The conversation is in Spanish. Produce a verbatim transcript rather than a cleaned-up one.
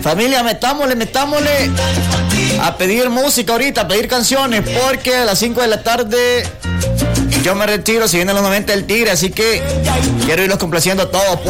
Familia, metámosle, metámosle a pedir música ahorita, a pedir canciones, porque a las cinco de la tarde yo me retiro, si vienen los noventa del Tigre, así que quiero irlos complaciendo a todos.